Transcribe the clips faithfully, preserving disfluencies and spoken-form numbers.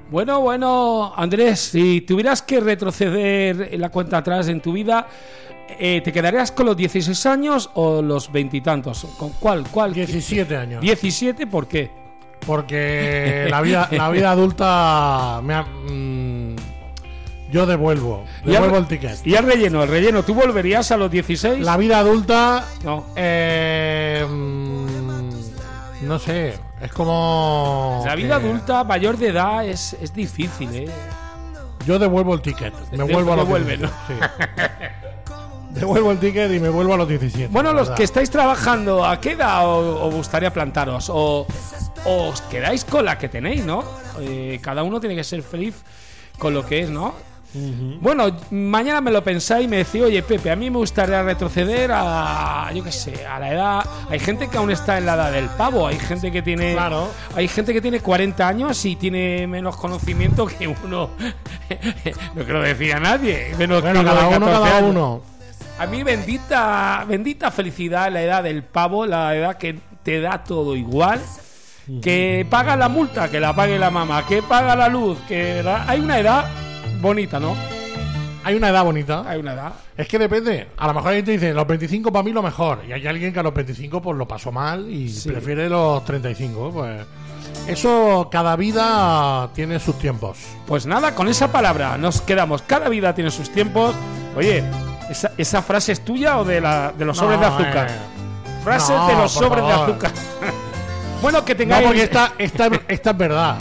Bueno, bueno, Andrés, si tuvieras que retroceder en la cuenta atrás en tu vida, eh, ¿te quedarías con los dieciséis años o los veintitantos? ¿Con cuál? ¿Cuál? diecisiete años. ¿diecisiete? ¿Por qué? Porque la vida, la vida adulta me ha, mmm, yo devuelvo, devuelvo el, el ticket. ¿Y el relleno? ¿El relleno? ¿Tú volverías a los dieciséis? La vida adulta, no. Eh, mmm, no sé, es como... La vida que... adulta mayor de edad es, es difícil, ¿eh? Yo devuelvo el ticket, me de, vuelvo a los devuelve, diecisiete, ¿no? Sí. Devuelvo el ticket y me vuelvo a los diecisiete. Bueno, los que estáis trabajando, ¿a qué edad os, os gustaría plantaros? O, o os quedáis con la que tenéis, ¿no? Eh, cada uno tiene que ser feliz con lo que es, ¿no? Uh-huh. Bueno, mañana me lo pensáis y me decís, oye, Pepe, a mí me gustaría retroceder a, yo qué sé, a la edad... Hay gente que aún está en la edad del pavo, hay gente que tiene... Claro. Hay gente que tiene cuarenta años y tiene menos conocimiento que uno. No quiero decir a nadie. Menos bueno, que cada uno, uno, cada años. uno. A mí bendita, bendita felicidad la edad del pavo, la edad que te da todo igual. Que paga la multa, que la pague la mamá, que paga la luz, que da... hay una edad bonita, ¿no? Hay una edad bonita. Hay una edad. Es que depende. A lo mejor alguien te dice, los veinticinco para mí lo mejor. Y hay alguien que a los veinticinco pues lo pasó mal y sí. prefiere los treinta y cinco. Pues eso, cada vida tiene sus tiempos. Pues nada, con esa palabra nos quedamos. Cada vida tiene sus tiempos. Oye, ¿esa, esa frase es tuya o de, la, de los sobres no, de azúcar? Eh. Frase no, de los sobres favor. de azúcar. Bueno, que tengáis... No, porque esta, esta, esta es verdad.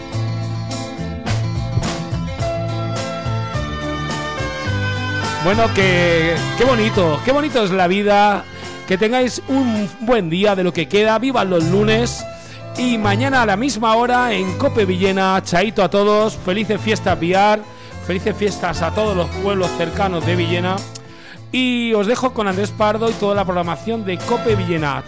Bueno, que qué bonito, qué bonito es la vida. Que tengáis un buen día de lo que queda. Vivan los lunes. Y mañana a la misma hora en Cope Villena. Chaito a todos. Felices fiestas Viar. Felices fiestas a todos los pueblos cercanos de Villena. Y os dejo con Andrés Pardo y toda la programación de Cope Villena.